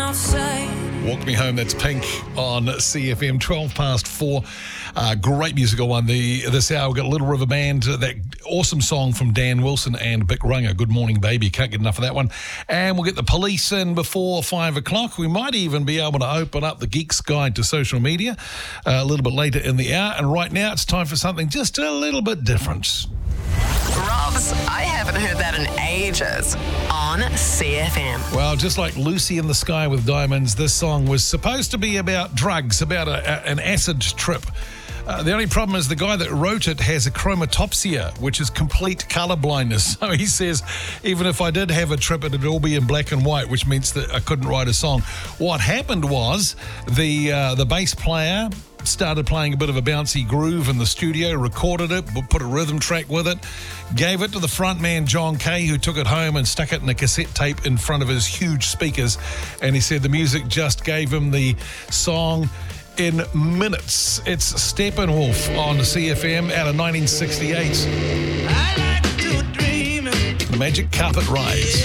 Walk Me Home, that's Pink on CFM, 12 past 4. Great musical one. This hour we've got Little River Band, that awesome song from Dan Wilson and Bick Runga, Good Morning Baby. Can't get enough of that one. And we'll get the police in before 5 o'clock. We might even be able to open up the Geek's Guide to Social Media a little bit later in the hour. And right now it's time for something just a little bit different. Robs, I haven't heard that in ages on CFM. Well, just like Lucy in the Sky with Diamonds, this song was supposed to be about drugs, about an acid trip. The only problem is the guy that wrote it has a chromatopsia, which is complete colour blindness. So he says, even if I did have a trip, it'd all be in black and white, which means that I couldn't write a song. What happened was the bass player started playing a bit of a bouncy groove in the studio, recorded it, put a rhythm track with it, gave it to the front man, John Kay, who took it home and stuck it in a cassette tape in front of his huge speakers. And he said the music just gave him the song in minutes. It's Steppenwolf on CFM out of 1968. I like to dream. The Magic Carpet Ride.